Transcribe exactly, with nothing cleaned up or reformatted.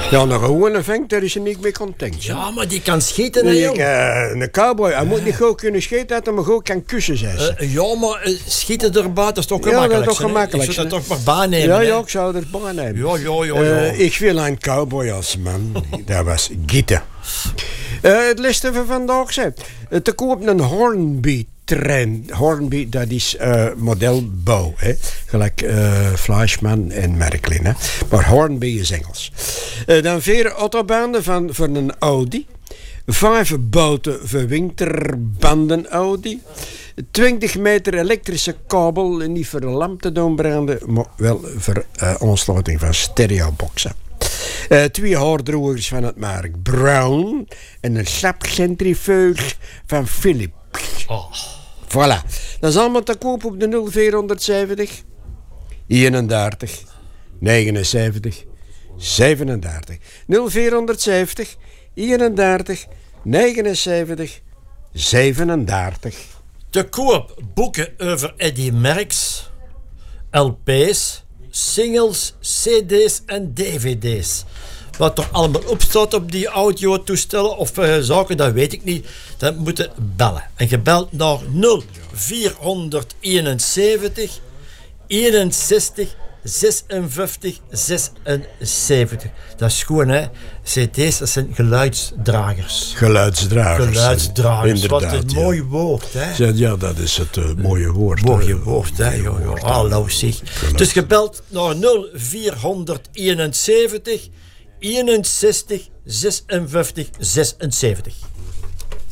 Ja, een gewone vent, daar is je niet mee content. Ja, maar die kan schieten, hè, Nee, jong. ik, uh, een cowboy, hij moet niet goed kunnen schieten, dat hij maar goed kan kussen, zei ze. Uh, ja, maar uh, schieten erbuiten is toch Ja, gemakkelijk. dat is toch gemakkelijk, Ik zou hè? dat toch maar baannemen. Ja, hè? ja, ik zou er bang nemen. Ja, ja, ja, ja. Uh, ik wil een cowboy als man. Dat was Gieten. Uh, het liste van vandaag zegt. Uh, te koop een Hornby trein. Hornby, dat is uh, modelbouw. Hè? Gelijk uh, Fleischmann en Märklin. Hè? Maar Hornby is Engels. Uh, dan vier autobanden van, van een Audi. Vijf bouten voor winterbanden Audi. twintig meter elektrische kabel. Niet voor de lamp te doen branden. Maar wel voor uh, ontsluiting van stereoboxen. Uh, twee haardrogers van het merk Brown. En een sapcentrifuge van Philips. Oh. Voilà. Dat is allemaal te koop op de nul vierhonderdzeventig, eenendertig, negenenzeventig, zevenendertig. nul vierhonderdzeventig, eenendertig, negenenzeventig, zevenendertig. Te koop boeken over Eddy Merckx, L P's, singles, C D's en D V D's. Wat er allemaal op staat op die audiotoestellen of uh, zaken, dat weet ik niet. Dan moeten bellen. En je belt naar nul vierhonderdeenenzeventig, eenenzestig, zesenvijftig, zesenzeventig. Dat is gewoon, hè. C D's, dat zijn geluidsdragers. Geluidsdragers. Geluidsdragers. Inderdaad, Wat een ja. mooi woord, hè. Ja, ja, dat is het uh, mooie woord. Mooie uh, woord, hè. Jo, jo. Hallo, zeg. Dus gebeld naar nul vierhonderdeenenzeventig, eenenzestig, zesenvijftig, zesenzeventig.